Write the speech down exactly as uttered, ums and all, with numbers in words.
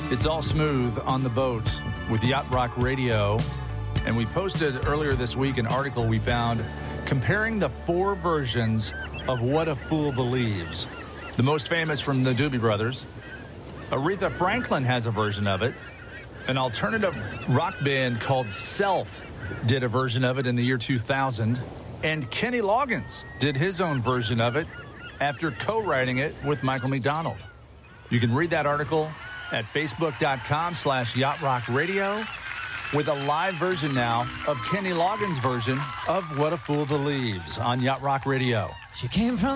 It's all smooth on the boat with Yacht Rock Radio. And we posted earlier this week an article we found comparing the four versions of What a Fool Believes. The most famous from the Doobie Brothers. Aretha Franklin has a version of it. An alternative rock band called Self did a version of it in the year two thousand. And Kenny Loggins did his own version of it after co-writing it with Michael McDonald. You can read that article at facebook.com slash Yacht Rock Radio with a live version now of Kenny Loggins' version of What a Fool Believes on Yacht Rock Radio. She came from